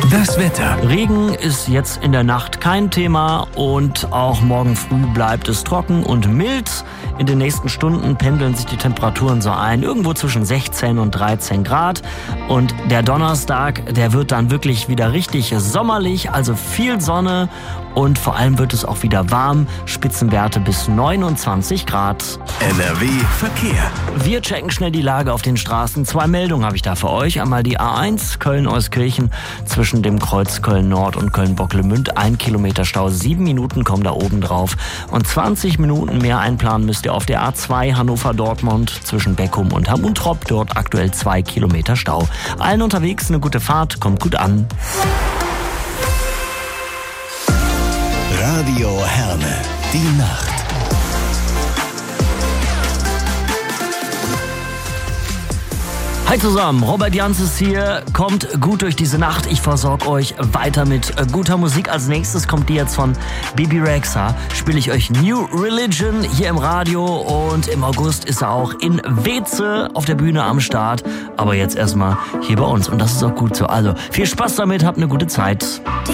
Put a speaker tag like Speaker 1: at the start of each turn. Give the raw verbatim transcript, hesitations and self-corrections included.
Speaker 1: Das Wetter.
Speaker 2: Regen ist jetzt in der Nacht kein Thema und auch morgen früh bleibt es trocken und mild. In den nächsten Stunden pendeln sich die Temperaturen so ein, irgendwo zwischen sechzehn und dreizehn Grad. Und der Donnerstag, der wird dann wirklich wieder richtig sommerlich, also viel Sonne und vor allem wird es auch wieder warm. Spitzenwerte bis neunundzwanzig Grad.
Speaker 1: N R W Verkehr.
Speaker 2: Wir checken schnell die Lage auf den Straßen. Zwei Meldungen habe ich da für euch. Einmal die A eins Köln-Euskirchen zwischen dem Kreuz Köln-Nord und Köln-Bocklemünd. Ein Kilometer Stau, sieben Minuten kommen da oben drauf. Und zwanzig Minuten mehr einplanen müsst ihr auf der A zwei Hannover-Dortmund zwischen Beckum und Hamm-Untrop. Dort aktuell zwei Kilometer Stau. Allen unterwegs eine gute Fahrt, kommt gut an.
Speaker 1: Radio Herne, die Nacht.
Speaker 2: Hi zusammen, Robert Jans ist hier, kommt gut durch diese Nacht. Ich versorge euch weiter mit guter Musik. Als nächstes kommt die jetzt von Bebe Rexha. Spiele ich euch New Religion hier im Radio und im August ist er auch in Weze auf der Bühne am Start. Aber jetzt erstmal hier bei uns und das ist auch gut so. Also viel Spaß damit, habt eine gute Zeit.